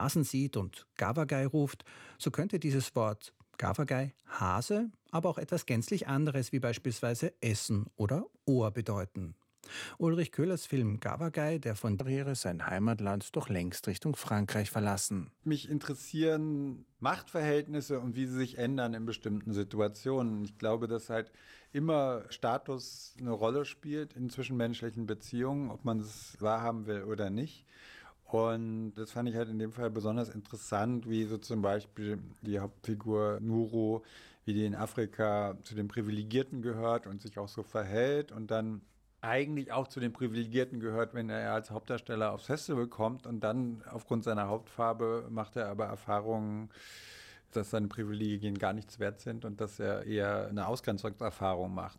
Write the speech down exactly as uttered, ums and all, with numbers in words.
Hasen sieht und Gavagai ruft, so könnte dieses Wort Gavagai Hase, aber auch etwas gänzlich anderes wie beispielsweise Essen oder Ohr bedeuten. Ulrich Köhlers Film Gavagai, der von Karriere sein Heimatland doch längst Richtung Frankreich verlassen. Mich interessieren Machtverhältnisse und wie sie sich ändern in bestimmten Situationen. Ich glaube, dass halt immer Status eine Rolle spielt in zwischenmenschlichen Beziehungen, ob man es wahrhaben will oder nicht. Und das fand ich halt in dem Fall besonders interessant, wie so zum Beispiel die Hauptfigur Nuro, wie die in Afrika zu den Privilegierten gehört und sich auch so verhält und dann eigentlich auch zu den Privilegierten gehört, wenn er als Hauptdarsteller aufs Festival kommt und dann aufgrund seiner Hautfarbe macht er aber Erfahrungen, dass seine Privilegien gar nichts wert sind und dass er eher eine Ausgrenzungserfahrung macht.